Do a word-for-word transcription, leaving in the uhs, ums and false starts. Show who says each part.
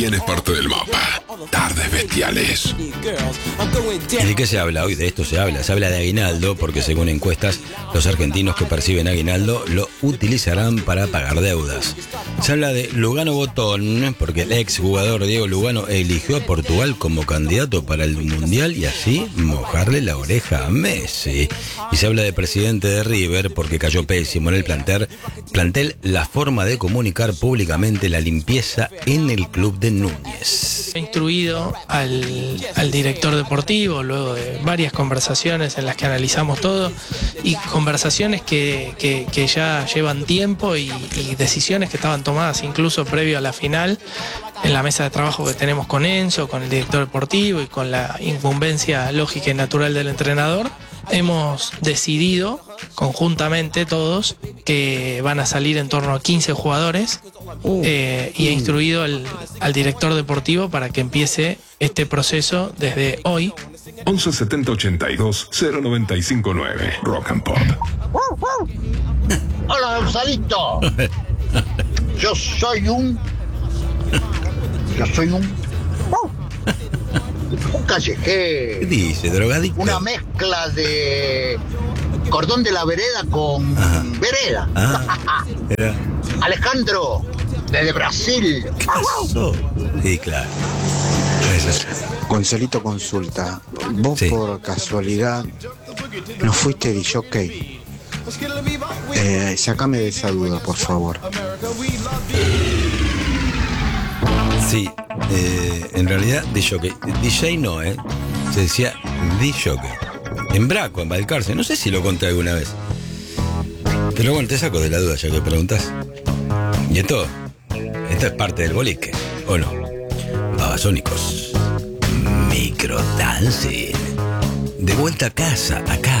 Speaker 1: Tienes parte del mapa. Tardes bestiales.
Speaker 2: ¿Y de qué se habla hoy? De esto se habla. Se habla de aguinaldo porque según encuestas, los argentinos que perciben aguinaldo lo utilizarán para pagar deudas. Se habla de Lugano Botón porque el ex jugador Diego Lugano eligió a Portugal como candidato para el Mundial y así mojarle la oreja a Messi. Y se habla de presidente de River porque cayó pésimo en el plantel, plantel la forma de comunicar públicamente la limpieza en el club de Núñez.
Speaker 3: He instruido al, al director deportivo luego de varias conversaciones en las que analizamos todo y conversaciones que, que, que ya llevan tiempo y, y decisiones que estaban tomadas incluso previo a la final en la mesa de trabajo que tenemos con Enzo, con el director deportivo y con la incumbencia lógica y natural del entrenador. Hemos decidido conjuntamente todos que van a salir en torno a quince jugadores eh, y he instruido al, al director deportivo para que empiece este proceso desde hoy.
Speaker 1: once setenta ochenta y dos cero noventa y cinco nueve Rock and Pop.
Speaker 4: Hola, Gonzalito. Yo soy un... Yo soy un... Un callejero.
Speaker 2: ¿Qué dice, drogadicto?
Speaker 4: Una mezcla de cordón de la vereda con
Speaker 2: Ajá.
Speaker 4: vereda.
Speaker 2: Ah, era...
Speaker 4: Alejandro, desde Brasil.
Speaker 2: ¿Qué pasó? Sí, claro. Eso.
Speaker 5: Gonzalito, consulta. ¿Vos
Speaker 2: Sí.
Speaker 5: por casualidad no fuiste de jockey? Eh, sácame de esa duda, por favor.
Speaker 2: Sí, eh, en realidad de jockey. D J no, ¿eh? Se decía D jockey. En Braco, en Balcarce. No sé si lo conté alguna vez. Pero bueno, te saco de la duda ya que preguntas. Y esto, esto es parte del boliche, ¿o no? Babasónicos. Microdancing. De vuelta a casa, acá.